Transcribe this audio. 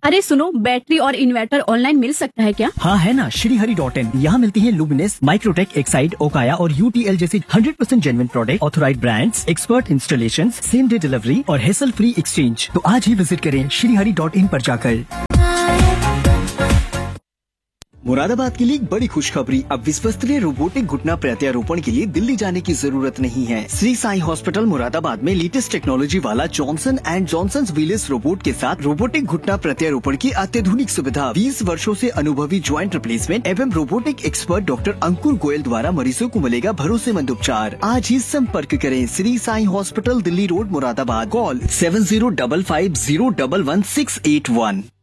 अरे सुनो, बैटरी और इन्वर्टर ऑनलाइन मिल सकता है क्या? हाँ है ना, श्रीहरि.in। यहाँ मिलती है लुमिनस, माइक्रोटेक, एक्साइड, ओकाया और UTL जैसे 100% genuine product, authorised brands, expert installation, same day delivery और हेसल फ्री एक्सचेंज। तो आज ही विजिट करें श्रीहरि.in पर जाकर। मुरादाबाद के लिए एक बड़ी खुशखबरी। अब विश्वस्तरीय रोबोटिक घुटना प्रत्यारोपण के लिए दिल्ली जाने की जरूरत नहीं है। श्री साई हॉस्पिटल मुरादाबाद में लेटेस्ट टेक्नोलॉजी वाला Johnson and Johnson wheels robot के साथ रोबोटिक घुटना प्रत्यारोपण की अत्याधुनिक सुविधा, 20 वर्षों से अनुभवी ज्वाइंट रिप्लेसमेंट एवं रोबोटिक एक्सपर्ट डॉक्टर अंकुर गोयल द्वारा मरीजों को मिलेगा भरोसेमंद उपचार। आज ही संपर्क करें Shri Sai hospital, Delhi road, Moradabad. Call 7055011681।